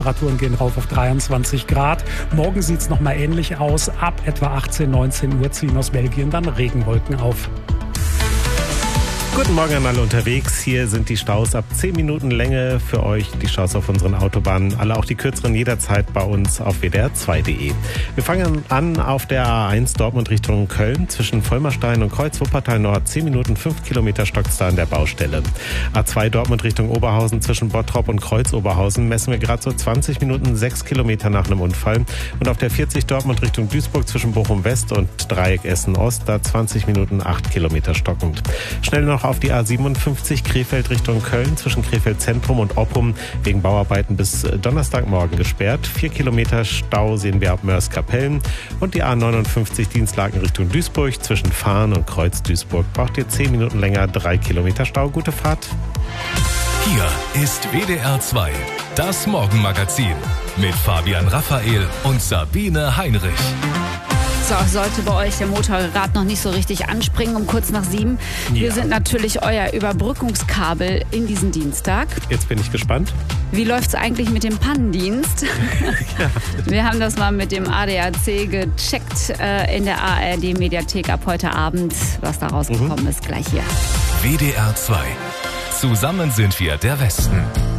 Temperaturen gehen rauf auf 23 Grad. Morgen sieht es nochmal ähnlich aus. Ab etwa 18, 19 Uhr ziehen aus Belgien dann Regenwolken auf. Guten Morgen an alle unterwegs. Hier sind die Staus ab 10 Minuten Länge für euch. Die Staus auf unseren Autobahnen, alle auch die kürzeren jederzeit bei uns auf wdr2.de. Wir fangen an auf der A1 Dortmund Richtung Köln. Zwischen Vollmerstein und Kreuz Wuppertal Nord 10 Minuten 5 Kilometer stockt's da an der Baustelle. A2 Dortmund Richtung Oberhausen zwischen Bottrop und Kreuz Oberhausen messen wir gerade so 20 Minuten 6 Kilometer nach einem Unfall. Und auf der 40 Dortmund Richtung Duisburg zwischen Bochum West und Dreieck Essen Ost da 20 Minuten 8 Kilometer stockend. Schnell noch auf die A57 Krefeld Richtung Köln zwischen Krefeld Zentrum und Oppum wegen Bauarbeiten bis Donnerstagmorgen gesperrt. 4 Kilometer Stau sehen wir ab Mörs-Kapellen. Und die A59 Dienstlaken Richtung Duisburg zwischen Fahren und Kreuz Duisburg braucht ihr 10 Minuten länger, 3 Kilometer Stau. Gute Fahrt. Hier ist WDR 2, das Morgenmagazin mit Fabian Raphael und Sabine Heinrich. So, sollte bei euch der Motor gerade noch nicht so richtig anspringen um kurz nach 7. Wir sind natürlich euer Überbrückungskabel in diesen Dienstag. Jetzt bin ich gespannt. Wie läuft's eigentlich mit dem Pannendienst? Ja. Wir haben das mal mit dem ADAC gecheckt in der ARD-Mediathek ab heute Abend. Was da rausgekommen ist, gleich hier. WDR 2. Zusammen sind wir der Westen.